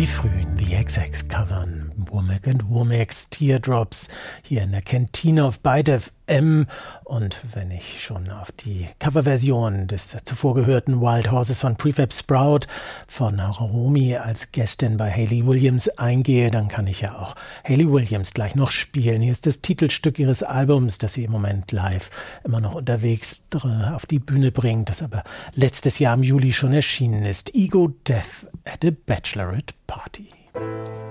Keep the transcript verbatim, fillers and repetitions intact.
die frühen The X X covern Womack and Womack's Teardrops hier in der Kantine auf Byte F M. Und wenn ich schon auf die Coverversion des zuvor gehörten Wild Horses von Prefab Sprout von Romy als Gästin bei Hayley Williams eingehe, dann kann ich ja auch Hayley Williams gleich noch spielen. Hier ist das Titelstück ihres Albums, das sie im Moment live immer noch unterwegs auf die Bühne bringt, das aber letztes Jahr im Juli schon erschienen ist. Ego Death at a Bachelorette Party.